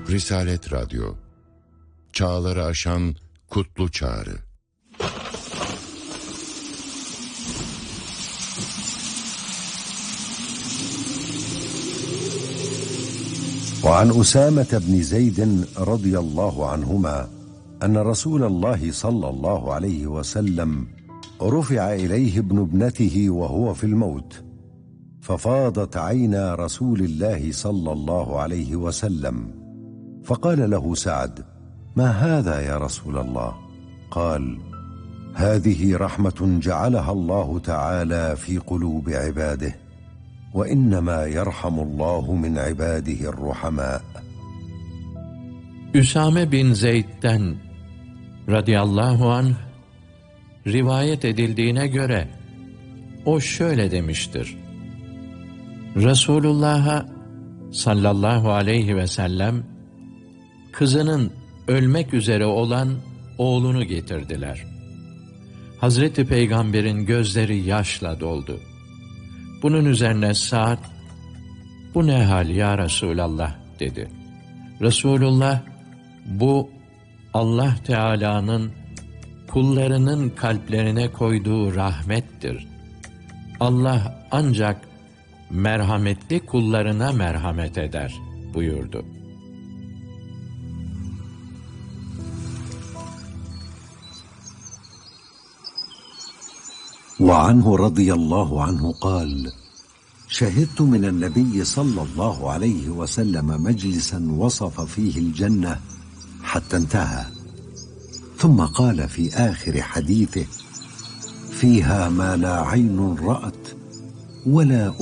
Risalet Radyo, çağları aşan kutlu çağrı. وعن أسامة بن زيد رضي الله عنهما أن رسول الله صلى الله عليه وسلم رفع إليه ابن ابنته وهو في الموت، ففاضت عينا رسول الله صلى الله عليه وسلم، فقال له سعد: ما هذا يا رسول الله؟ قال: هذه رحمة جعلها الله تعالى في قلوب عباده، وإنما يرحم الله من عباده الرحماء. Üsame bin Zeyd'den radıyallahu anh rivayet edildiğine göre o şöyle demiştir: Resulullah'a sallallahu aleyhi ve sellem kızının ölmek üzere olan oğlunu getirdiler. Hazreti Peygamber'in gözleri yaşla doldu. Bunun üzerine Sa'd, "Bu ne hal ya Resulallah?" dedi. Resulullah, "Bu Allah Teala'nın kullarının kalplerine koyduğu rahmettir. Allah ancak merhametli kullarına merhamet eder," buyurdu. وعنه رضي الله عنه قال: شهدت من النبي صلى الله عليه وسلم مجلسا وصف فيه الجنة حتى انتهى، ثم قال في آخر حديثه: فيها ما لا عين رأت ولا